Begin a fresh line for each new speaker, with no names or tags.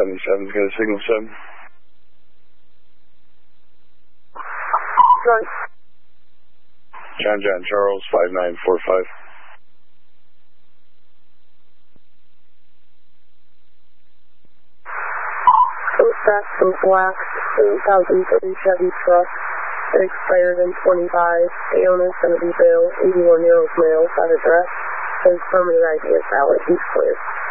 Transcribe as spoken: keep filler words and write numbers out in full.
seventy-seven is going to signal seven.
Right.
John John Charles, five nine four five.
Back from black eight thousand thirty Chevy truck. It expired in twenty-five. The owner is going to be Bill, eighty-one year old male, that address. His permanent I D is valid. He's clear.